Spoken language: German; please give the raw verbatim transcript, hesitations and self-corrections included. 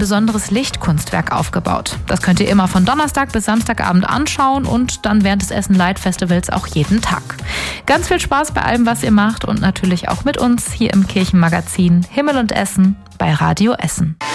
besonderes Lichtkunstwerk aufgebaut. Das könnt ihr immer von Donnerstag bis Samstagabend anschauen und dann während des Essen Light Festivals auch jeden Tag. Ganz viel Spaß bei allem, was ihr macht und natürlich auch mit uns hier im Kirchenmagazin Himmel und Essen bei Radio Essen.